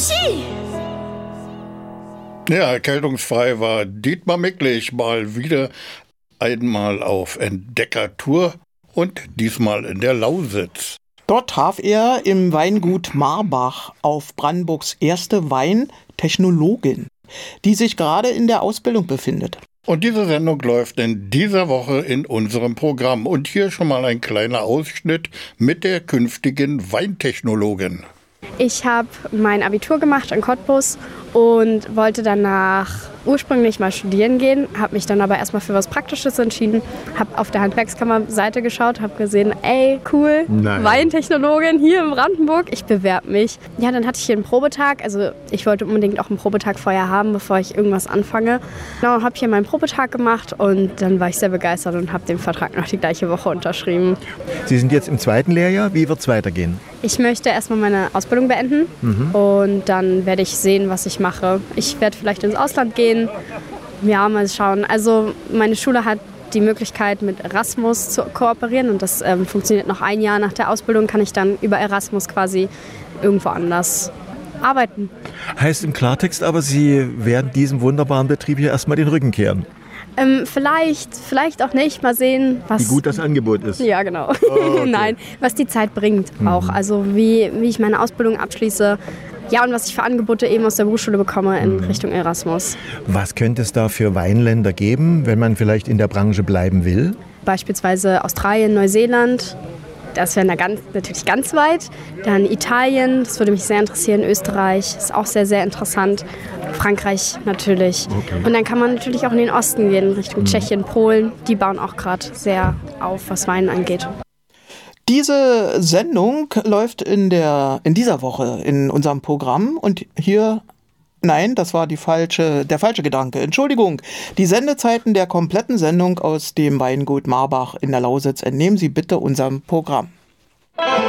Ski! Ja, erkältungsfrei war Dietmar Micklich mal wieder einmal auf Entdeckertour und diesmal in der Lausitz. Dort traf er im Weingut Marbach auf Brandenburgs erste Weintechnologin, die sich gerade in der Ausbildung befindet. Und diese Sendung läuft in dieser Woche in unserem Programm. Und hier schon mal ein kleiner Ausschnitt mit der künftigen Weintechnologin. Ich habe mein Abitur gemacht in Cottbus und wollte danach ursprünglich mal studieren gehen, habe mich dann aber erstmal für was Praktisches entschieden, habe auf der Handwerkskammer-Seite geschaut, habe gesehen, ey, cool, Weintechnologin hier in Brandenburg, ich bewerbe mich. Ja, dann hatte ich hier einen Probetag, also ich wollte unbedingt auch einen Probetag vorher haben, bevor ich irgendwas anfange. Genau, habe hier meinen Probetag gemacht und dann war ich sehr begeistert und habe den Vertrag noch die gleiche Woche unterschrieben. Sie sind jetzt im zweiten Lehrjahr, wie wird es weitergehen? Ich möchte erstmal meine Ausbildung beenden und dann werde ich sehen, was ich mache. Ich werde vielleicht ins Ausland gehen. Ja, mal schauen. Also meine Schule hat die Möglichkeit, mit Erasmus zu kooperieren und das funktioniert noch ein Jahr nach der Ausbildung, kann ich dann über Erasmus quasi irgendwo anders arbeiten. Heißt im Klartext aber, Sie werden diesem wunderbaren Betrieb hier erstmal den Rücken kehren? Vielleicht auch nicht. Mal sehen, was... Wie gut das Angebot ist. Ja, genau. Oh, okay. Nein, was die Zeit bringt auch. Also wie ich meine Ausbildung abschließe. Ja, und was ich für Angebote eben aus der Berufsschule bekomme in Richtung Erasmus. Was könnte es da für Weinländer geben, wenn man vielleicht in der Branche bleiben will? Beispielsweise Australien, Neuseeland. Das wäre natürlich ganz weit. Dann Italien, das würde mich sehr interessieren. Österreich ist auch sehr, sehr interessant. Frankreich natürlich. Okay. Und dann kann man natürlich auch in den Osten gehen, Richtung Tschechien, Polen. Die bauen auch gerade sehr auf, was Wein angeht. Diese Sendung läuft in dieser Woche in unserem Programm und hier... Nein, das war der falsche Gedanke. Entschuldigung. Die Sendezeiten der kompletten Sendung aus dem Weingut Marbach in der Lausitz entnehmen Sie bitte unserem Programm.